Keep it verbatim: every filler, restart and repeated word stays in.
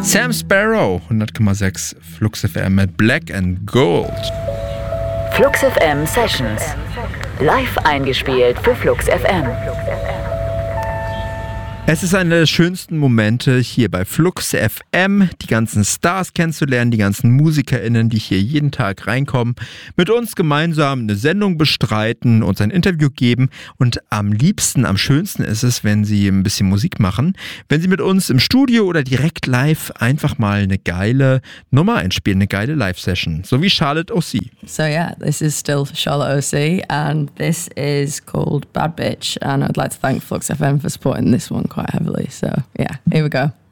Sam Sparrow, hundert Komma sechs Flux F M mit Black and Gold. Flux F M Sessions. Live eingespielt für Flux F M. Es ist einer der schönsten Momente hier bei Flux F M, die ganzen Stars kennenzulernen, die ganzen MusikerInnen, die hier jeden Tag reinkommen, mit uns gemeinsam eine Sendung bestreiten, uns ein Interview geben und am liebsten, am schönsten ist es, wenn sie ein bisschen Musik machen, wenn sie mit uns im Studio oder direkt live einfach mal eine geile Nummer einspielen, eine geile Live-Session, so wie Charlotte O C. So yeah, this is still Charlotte O C and this is called Bad Bitch and I'd like to thank Flux F M for supporting this one quite heavily. So yeah, here we go.